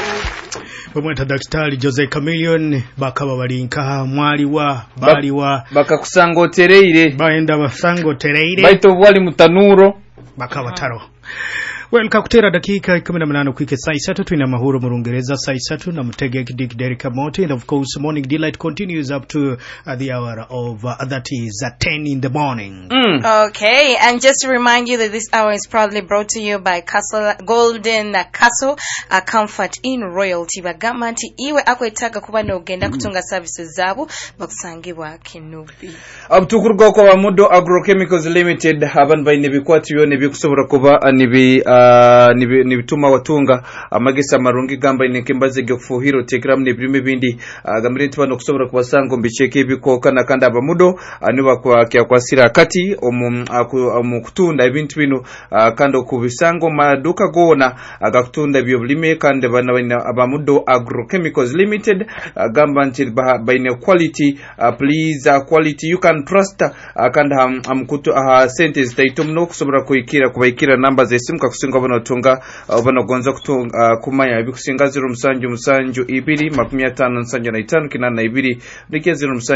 Bamweta Daktari Jose Chameleone bakaba balinka mwaliwa baliwa bakakusanga otereire baenda basango otereire baito bwali mutanuro bakaba taro. Well, kakutera dakika 18 kwike saa 3 tuina mahuro mu Lungereza saa 3 na Mutege Dick Derek Mote, and of course Morning Delight continues up to the hour of that is at 10 in the morning. Okay, and just to remind you that this hour is proudly brought to you by Castle Golden Castle, a comfort in royalty. Bagamanti iwe akwetaga kuba nogenda kutunga services zabo bakusangibwa Kinubi. Abtukurwa kwa Mudo Agrochemicals Limited haban by nebikwatiyo nebikusobora kuba nibituma watunga amagesa marungi gamba inekembaze gyofuhiro tegram nebrime bindi gamireti bano kusobora kubasango mbicheke bikoka nakanda abamudo aniba kwa kwasira kati omukutunda ebintu bino kando kubisango maduka gona agakutunda byobulime kande bana abamudo Agrochemicals Limited gamba nti by quality please quality you can trust kanda amkutu sentence taitomno kusobora kubaikira namba za simu kakusinga bano tunga bano gonza kutunga kumanya ibikusinga 0 kinana ibiri rike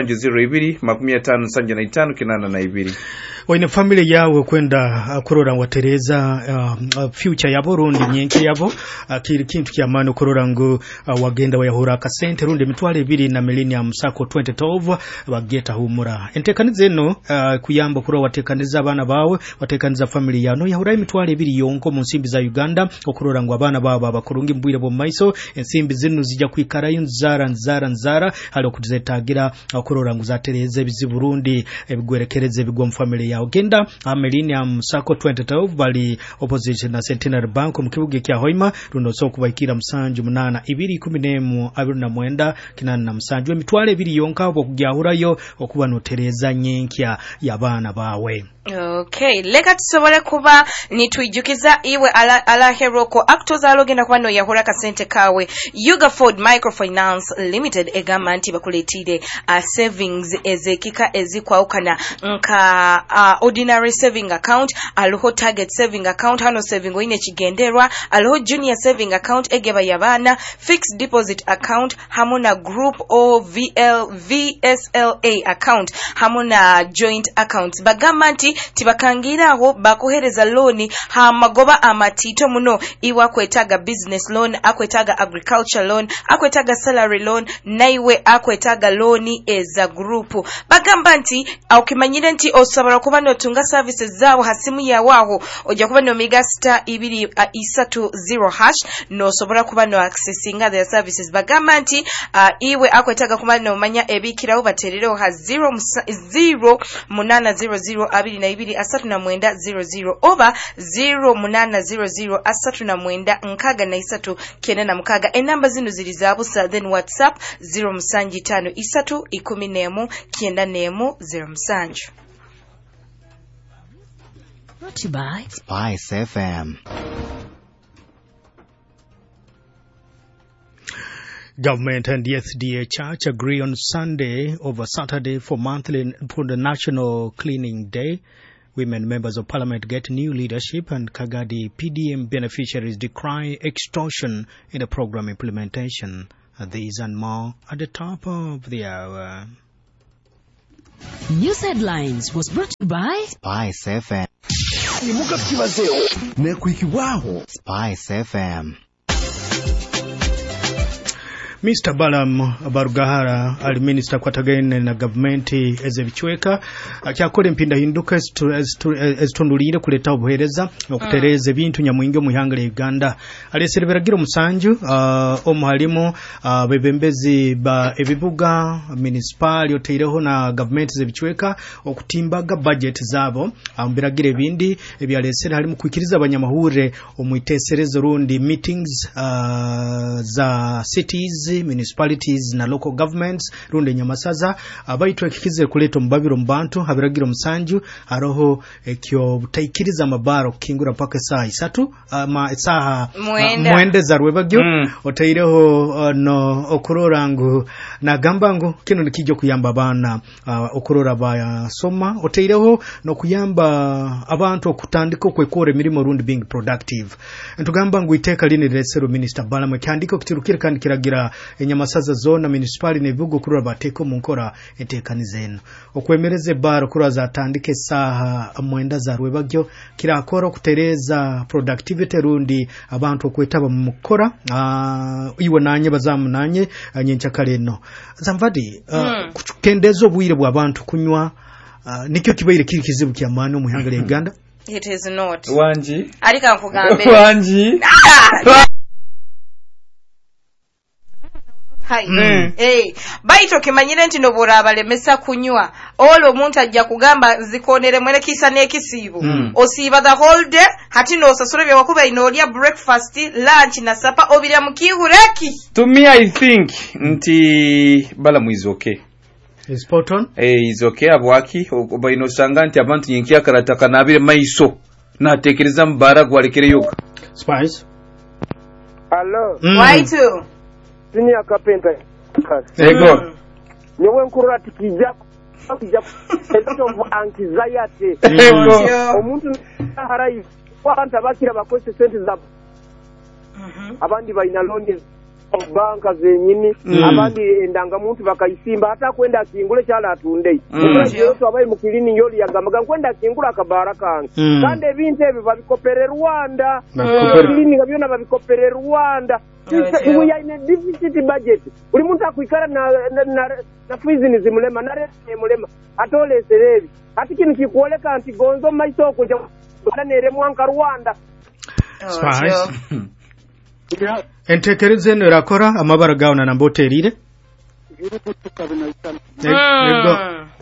0 kinana ibiri. Waine family yawe kwenda kurora watereza future yabo rundi nyenke yabo kiri kintu kyamano kurora ngo wagenda wayahura akasente rundi mitwale 2 na millennium sako 2012 bageta humura entekanize no kuyamba kurora watekaniza abana bawe watekaniza family yano yahura imitwale 2 yonko mu nsimbi za Uganda okurora ngo abana babo bakurunga imbwire bo maiso ensimbi zinu zijja kwikara nzara hali okutuzetagira okurora ngo zatereze bizi Burundi ebigwerekereze bigwa mu family ya Ogenda millennium sako 2012 bali opposition na Centenary Bank mu kibuga kya Hoima rundo so kubaikira musanju 8 214 29 kinana musanju emitwale 2 yonka okugyahurayo okuba notereza nyenkya yabana bawe. Okay, leka tusobole kuba nitwijukiza iwe ala heroko actors alogenda kuba no yahura kasente kawe. Yuga Ford Microfinance Limited egamba nti bakuletire savings ezekika ezikwawukana nka ordinary saving account, aloho target saving account, hano saving oine kigenderwa, aloho junior saving account egeba yabana, fixed deposit account, hamuna group o VSLA account, hamuna joint accounts. Bagamba nti tibakangira aho bakuhereza loan ha magoba amatito muno iwa kwetaga business loan, akwetaga agriculture loan, akwetaga salary loan, naiwe akwetaga loan eza group. Bagamba nti ukimanyire nti osabara kuba notunga services zabo hasimu ya waho oja kuba no mega star 230# no sobora kuba no accessinga their services. Bagamba nti iwe akwetaga kuba no manya ebikirawo baterero ha 0800 oba 0800 enamba zino ziri zabusa, then WhatsApp 0 Brought to you by Spice FM. Government and the SDA Church agree on Sunday over Saturday for the National Cleaning Day. Women members of parliament get new leadership, and Kagadi PDM beneficiaries decry extortion in the program implementation. These and more at the top of the hour. News Headlines was brought to you by Spice FM. Spice FM. Mr. Balam Barugahara ali minister kwatagene na government ezebichweka akyakole mpinda hinduka ezitondulire kuleta obuhereza okutereza ebintu nyamwinge mu ihanga lya Uganda alesereberagira musanju omuhalimu bebembezi ba ebibuga municipal yoteireho na government ezebichweka okutimbaga budget zabo ambiragira ebindi ebyalesere halimu kwikiriza abanyamahure omwiteserezo rundi meetings za cities municipalities na local governments runde nyamasaza abaitwa kikize kuleta mbabiro mbantu habiragira musanju aroho ekyo butaikiriza amabaro kingura paka saa 3 saa mwende za rwebagyo otaireho no okurorangu na gambangu kino nikijo kuyamba bana okurora baya soma otaireho no kuyamba abantu okutandika kwekore mirimo rundi being productive ntugamba ngo iteka lini resero minister Balama cyandiko kitirukira kandi kiragira enyamasaza zona municipality nevugo kurura bateko munkora etekanizeno okwemereze baro kura zatandike saha mwenda za rwebagyo kirakora kutereza productivity rundi abantu okwetaba mukora iwe nanye bazamunanye nyencha kaleno zamvadi kukendezo bwire bwa abantu kunywa nikyo kibaire kiri kizibu kya mano muhangale Uganda. It is not. Wanji. Alika nkugambe. Wanji. Hai. Baito kimanyire nti nobora abalemesa kunywa. Olo omuntu ajja kugamba zikonere mwene kisa n'ekisibo. Osiba the whole day hati no sasura bya wakuba inolya breakfast, lunch na supper obira mukihureki. To me I think nti Balamu is okay. Is spot on? Is okay abwaki obaino sanganti abantu yinkia karataka nabire maiso natekereza mbara gwalekere yoka. Spice. Hello. Why too? Senior carpenter. Ego. Nyewe nkurura tikija anxiety. Ego. Omuntu harayi kwanta bakira bakoze sente za abandi baina loans banka zenyini abandi endanga muntu bakayisimba hata kwenda kingule cyala atundei yeso abaye mukilini yoli yagamaga kwenda kingula akabara kange kandi ebintu ebyo babikopere Rwanda kilini ngabyona babikopere Rwanda we are in a deficit budget uri muntu akwikara na fees zimulema na rete mulema atole serevi ati kintu kikuoleka anti gonzo maiso kuja nere mwanka Rwanda. Spice. Entekereze no rakora amabara gaona na mboterire. Ego.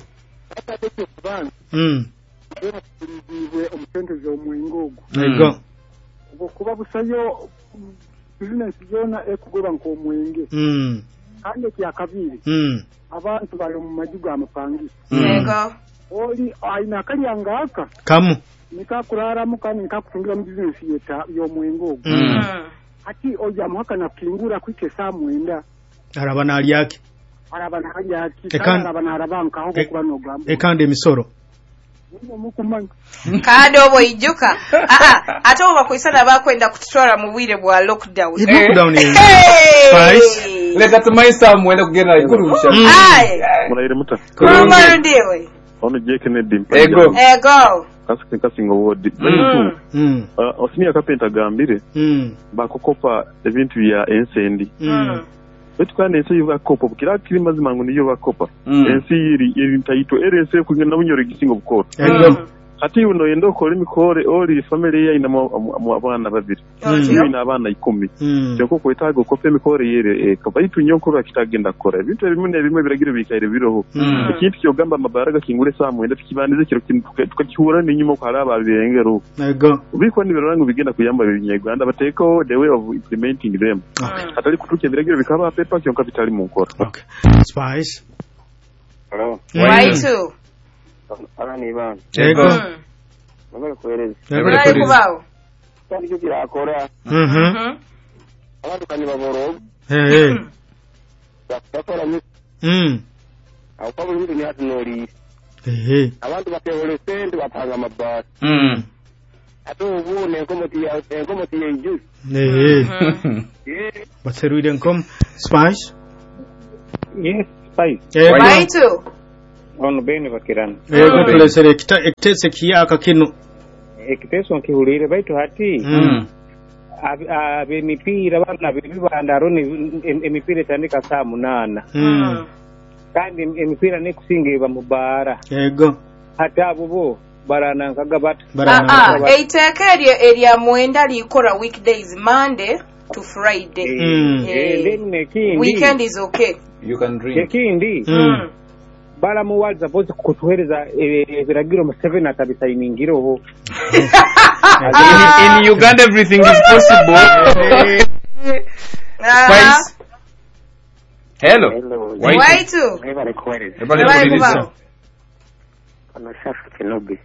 Omutendeze omwingogo. Ego. Kuba busayo business zona ekugoba nko mwenge. Kandi kyakabiri. Abantu bali mu majigo amapangi. Ego. Oli aina kanyangaka. Kamu. Nikakurara mukani nikakutungira mu business yeta yo mwengogo. Ati oja mwaka na kingura kwike saa mwenda. Arabana aliyaki. Arabana aliyaki. Arabana arabanka hoko kuba nogamba. Ekande misoro. Kado obo ijuka. Ate oba kuisana bakwenda kutwara mu bwire bwa lockdown. Lockdown ye. Spice. Leka tumaisa mwenda kugenda ikurusha. Muraire muta. Kuruma ndiwe. Ono jeke ne dimpa. Ego. Kasinga wodi. Osini akapenta gambire. Bakokopa ebintu bya ensendi. Betu kandi ensi yubakopa bukira kiri mazima ngo niyo bakopa. Ensi iri ntayito RSA kugenda munyore gisingo bukoro. Ati uno yendo kora imikore ori family ya ina abana babiri. Ina abana 10. Cyoko kwetaga kope mikore yere kabayitu nyokoro akitagenda kora. Ibintu bimwe biragira bikaire biroho. Ikintu cyogamba amabaraga kingure saa mwenda tukibanize kiro tukakihura n'inyuma ko haraba birengero. Ego. Ubiko ni birango bigenda kuyamba binyarwanda bateko the way of implementing them. Atari kutuke biragira bikaba paper cyo kapitali mu nkora. Okay. Spice. Hello. Why too? Arani bana. Ego. Magala kueleza. Ego kubao. Kandi kira akora. Abantu kani baboro. Bakora ni. Aho kwa bintu ni hatu nori. Abantu bakehole sente bapanga mabati. Ato ubune komoti ya injus. Baseruide nkom Spice. Yes, Spice. Why too? Ono bene bakirana. Ego tulesere ekitese kiyaka kino. Ekiteso nkihulire baitu hati. Abe mipira bana bibanda roni emipira tandika saa 8. Kandi emipira nekusingiba mubara. Ego. Hata abubo barana nkagabata. Eiteka area mwenda likora weekdays Monday to Friday. Weekend is okay. You can drink. Kindi. Bala muwazi suppose kutuhereza biragiro 7 atabisayiningiroho. In Uganda everything is possible. Hello. Waitu. Ebale kuliriza. Anasafu kinobi.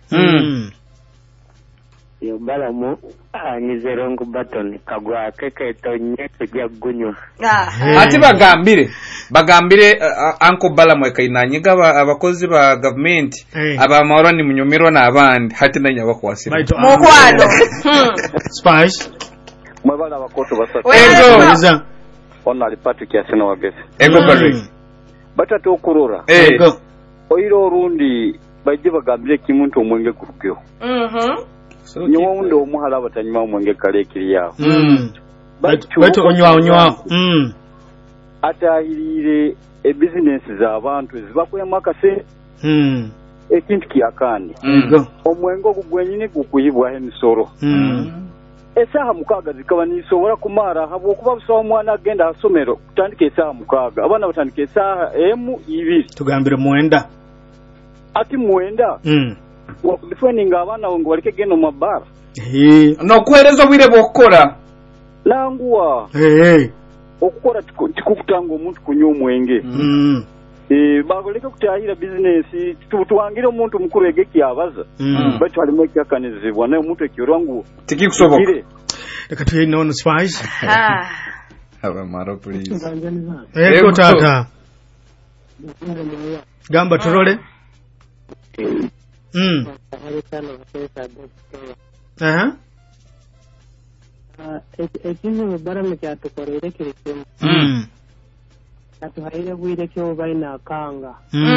Yobalamu nizerongo button kagwa keke tonye kujya gunywa. Ati bagambire Uncle Balamu ekainanyiga abakozi ba government abamahoro ni munyomero n'abandi hati nanya bakwasira. Mukwano. Spice. Mwabala abakoto basatu. Ego. Ona ali Patrick Yasina wagese. Ego bari. Batatu okurora. Ego. Oiro rundi bajje bagambire kimuntu omwenge kurugyo. Nyo wundo omuhala batanyuma omwenge kale kiri yawo. Batu onywa. Atahirire business z'abantu zibakwema akase. Ekintu kyakani. Omwenge ogugwenyine gukuyibwa emisoro. Esaha mukaga zikaba nisobora kumara habo kuba busawo mwana agenda asomero kutandika esaha mukaga abana batandika esaha M2 tugambire mwenda ati mwenda wakudifaninga abana ngo balike geno mabara no kuhereza obwire bokora nanguwa okukora tikukutanga omuntu kunywa omwenge bagoleka kutahira business tuwangire omuntu mukuru egeki abaza batu alimo ekyakanizibwa naye omuntu ekyorwangu tikikusoboka leka tuye nono Spice aba maro please ego tata gamba turole ekino barame kyatukorere kirisimu atuhaire bwire kyo baina kanga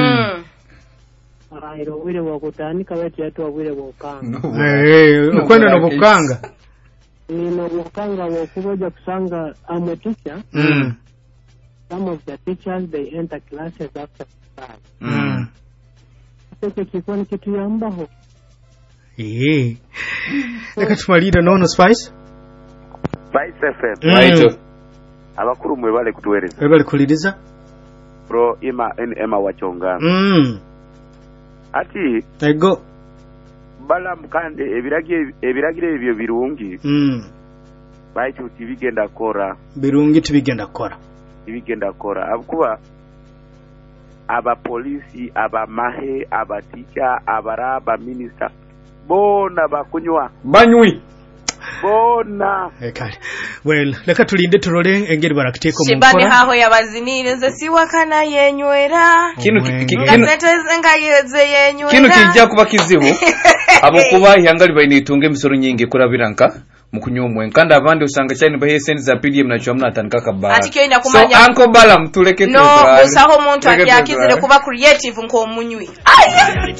ero bwire bwakutandika bati yatubwire bwokanga ukwenda no bukanga no bukanga bwokuboja kusanga ametisha some of the teachers they enter classes after 5 sasa kifoni kitu yambaho leka tumalire nono Spice FM right abakuru mwe bale kutuwereza bale kuliriza bro Emma wachonga ati ego bala mukande ebiragire ebyo birungi baito tibigenda kora birungi tibigenda kora abukuba aba polisi aba mahe aba teacher abaraba minister bona bakunywa banywi bona ekale well leka tulinde turole engeri barakiteko mu shibani haho yabazinire nze siwakana yenywera kino kijja kuba kizibu abokuba yangali bayinitunga emisoro nyingi kurabiranka mukunywa omwenga kandi abandi usanga cyane bahese za PDM na chwa mnatandika kabara ati kyo inakumanya so Uncle Balamu tuleke no usaho omuntu yakizire kuba creative nko munywi